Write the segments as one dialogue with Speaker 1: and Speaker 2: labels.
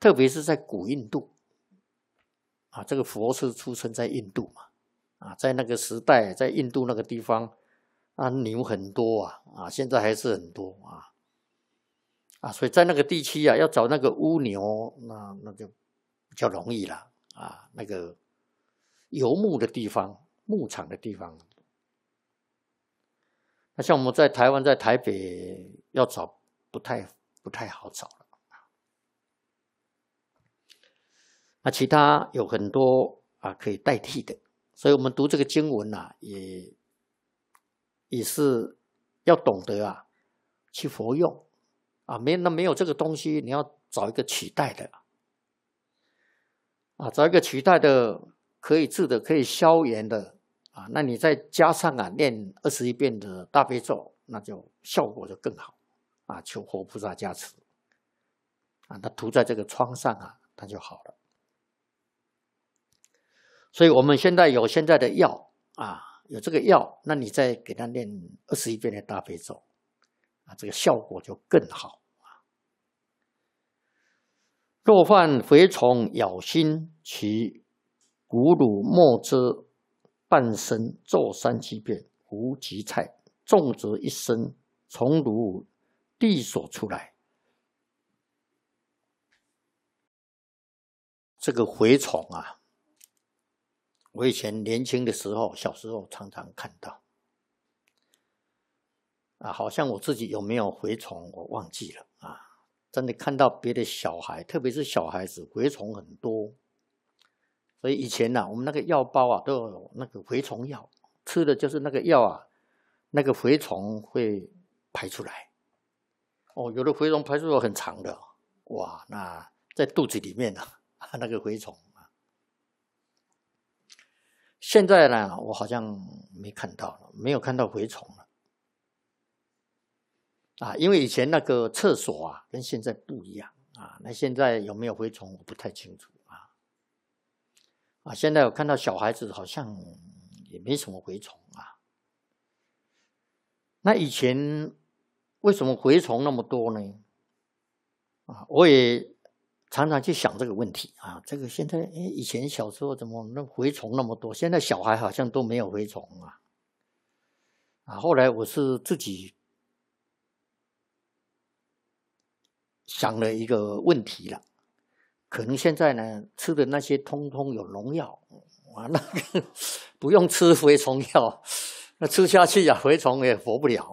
Speaker 1: 特别是在古印度啊，这个佛是出生在印度嘛，啊，在那个时代，在印度那个地方啊，牛很多啊，现在还是很多啊，所以在那个地区啊，要找那个乌牛，那就比较容易了啊，那个游牧的地方、牧场的地方。那像我们在台湾，在台北要找不太好找了。那其他有很多啊可以代替的，所以我们读这个经文啊，也是要懂得啊去活用啊，没有这个东西，你要找一个取代的啊，找一个取代的可以治的、可以消炎的啊，那你再加上啊念21遍的大悲咒，那就效果就更好啊，求佛菩萨加持啊，那涂在这个创上啊，它就好了。所以我们现在有现在的药啊，有这个药，那你再给他念21遍的大悲咒啊，这个效果就更好。若犯蛔虫咬心，其骨乳末遮半身，咒37遍，无及菜，重则一身，从如地所出来。这个蛔虫啊，我以前年轻的时候，小时候常常看到啊，好像我自己有没有蛔虫我忘记了啊。真的看到别的小孩，特别是小孩子，蛔虫很多，所以以前啊，我们那个药包啊都有那个蛔虫药，吃的就是那个药啊，那个蛔虫会排出来。哦，有的蛔虫排出来很长的，哇，那在肚子里面啊，那个蛔虫。现在呢，我好像没看到了，没有看到蛔虫了啊，因为以前那个厕所啊跟现在不一样啊，那现在有没有蛔虫我不太清楚啊，现在我看到小孩子好像也没什么蛔虫啊。那以前为什么蛔虫那么多呢？啊，我也常常去想这个问题啊，这个现在以前小时候怎么那蛔虫那么多，现在小孩好像都没有蛔虫啊，后来我是自己想了一个问题了，可能现在呢吃的那些通通有农药啊，那个不用吃蛔虫药，那吃下去啊蛔虫也活不了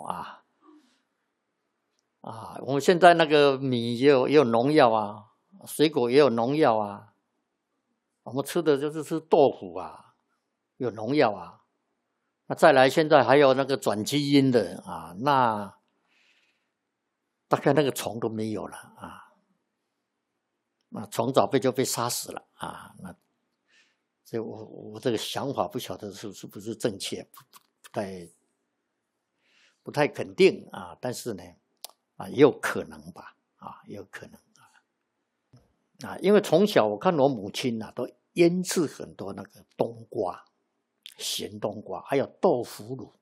Speaker 1: 啊，我们现在那个米也有农药啊，水果也有农药啊，我们吃的就是吃豆腐啊，有农药啊。那再来，现在还有那个转基因的啊，那大概那个虫都没有了啊，那虫早就被杀死了啊。那所以我这个想法不晓得是不是正确，不太肯定啊。但是呢，也有可能吧，也有可能因为从小我看我母亲都腌制很多那个冬瓜。咸冬瓜，还有豆腐乳，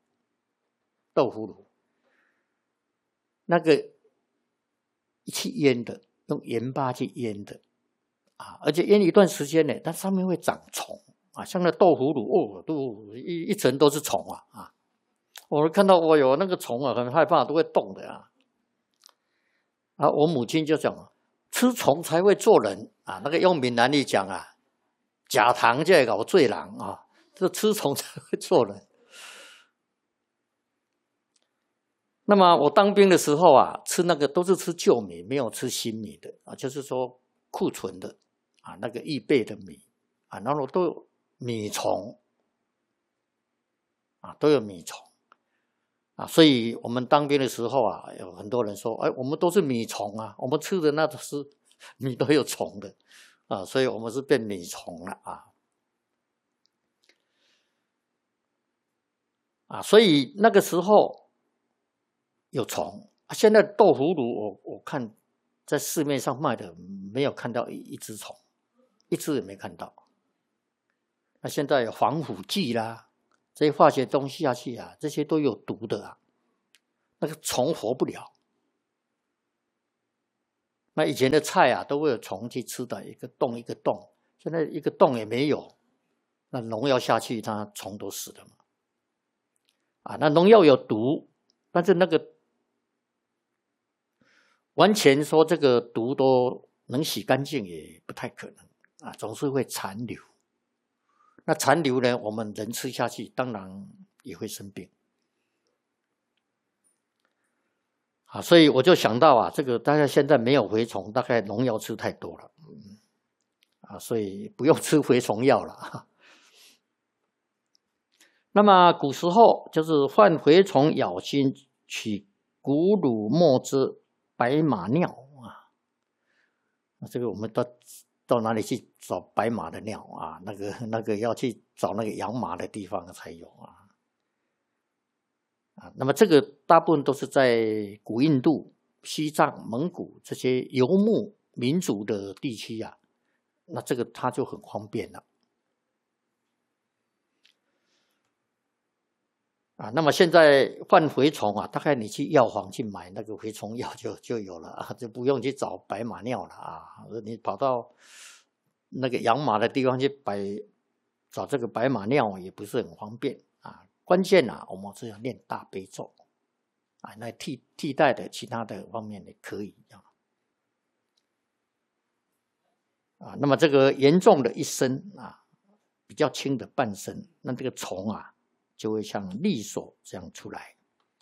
Speaker 1: 那个一起腌的，用盐巴去腌的而且腌一段时间呢，它上面会长虫像那豆腐乳都一层都是虫我看到我有那个虫很害怕，都会动的我母亲就讲吃虫才会做人那个用闽南语讲假糖才会搞做人这吃虫才会做人。那么我当兵的时候吃那个都是吃旧米，没有吃新米的就是说库存的那个预备的米然后都有米虫都有米虫所以我们当兵的时候有很多人说我们都是米虫我们吃的那都是米都有虫的所以我们是变米虫了所以那个时候有虫现在豆腐乳我看在市面上卖的没有看到一只虫，一只也没看到。那现在有防腐剂啦，这些化学东西下去这些都有毒的那个虫活不了。 那以前的菜啊，都会有虫去吃的，一个洞一个洞，现在一个洞也没有，那农药下去，它虫都死了嘛。啊，那农药有毒，但是那个完全说这个毒都能洗干净也不太可能啊，总是会残留。那残留呢，我们人吃下去，当然也会生病。啊，所以我就想到啊，这个大家现在没有蛔虫，大概农药吃太多了，所以不用吃蛔虫药了。那么古时候就是犯蛔虫咬心，取骨乳末之白马尿啊，这个我们到哪里去找白马的尿啊？那个要去找那个养马的地方才有啊。那么这个大部分都是在古印度、西藏、蒙古这些游牧民族的地区啊，那这个它就很方便了。那么现在犯蛔虫啊，大概你去药房去买那个蛔虫药就有了啊，就不用去找白马尿了啊。你跑到那个养马的地方去找这个白马尿也不是很方便啊。关键啊，我们是要念大悲咒啊，那替代的其他的方面也可以啊。那么这个严重的一身啊，比较轻的半身，那这个虫啊就会像利索这样出来。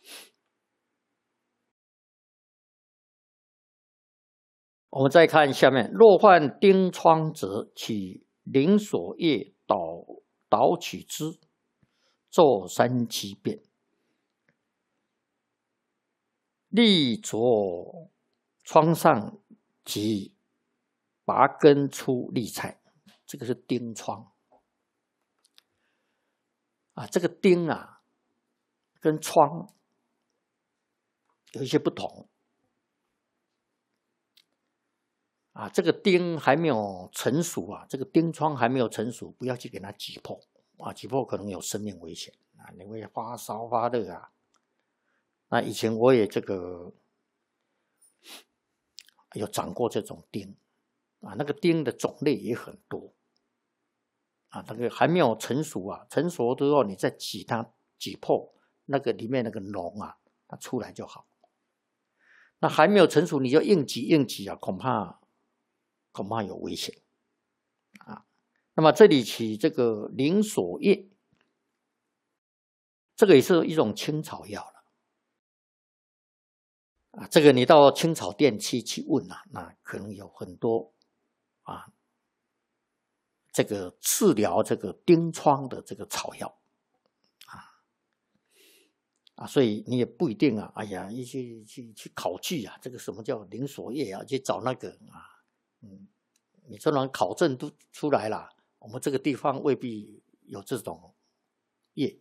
Speaker 1: 我们再看下面，若患叮疮者，取灵索叶捣取之，做3七遍，立着疮上及拔根出利菜。这个是叮疮啊，这个叮啊跟疮有一些不同啊。这个叮还没有成熟啊，这个叮疮还没有成熟，不要去给它挤破啊，挤破可能有生命危险啊，你会发烧发热啊。那以前我也有长过这种叮啊，那个叮的种类也很多啊，那个还没有成熟啊，成熟之后你再挤破那个里面那个脓啊，它出来就好。那还没有成熟你就硬挤啊，恐怕有危险啊。那么这里取这个灵索叶，这个也是一种青草药了啊。这个你到青草店去问啊，那可能有很多啊，这个治疗这个叮疮的这个草药所以你也不一定啊，哎呀，去考据啊，这个什么叫灵索叶啊，去找那个啊，你这种考证都出来了，我们这个地方未必有这种叶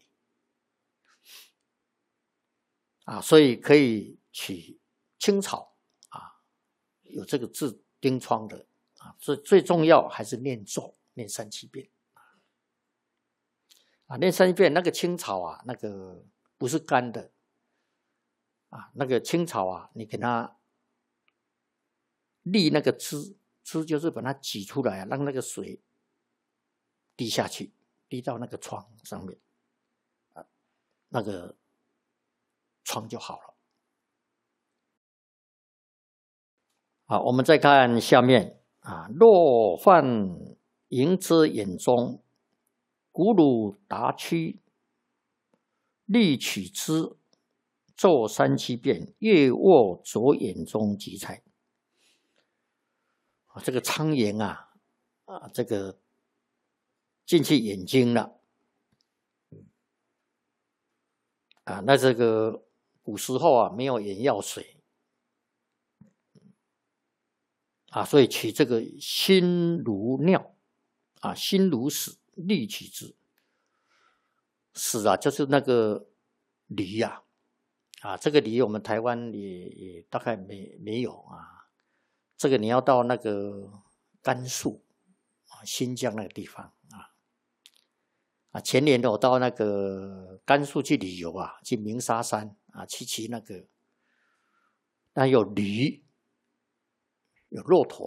Speaker 1: 啊，所以可以取青草啊，有这个治叮疮的啊，最重要还是念咒，念3七遍啊，念3七遍。那个青草啊，那个不是干的啊，那个青草啊，你给它沥那个汁就是把它挤出来啊，让那个水滴下去，滴到那个疮上面啊，那个疮就好了。好，我们再看下面啊，若犯蝇之眼中，骨乳达区，立取之，做3七遍，越卧左眼中即采。这个苍蝇啊，这个进去眼睛了啊，那这个古时候啊没有眼药水啊，所以取这个心如尿啊，心如屎，立取之。屎啊，就是那个梨啊，这个梨我们台湾也大概没有啊。这个你要到那个甘肃啊，新疆那个地方前年我到那个甘肃去旅游啊，去鸣沙山啊，去骑那个，那有驴有骆驼。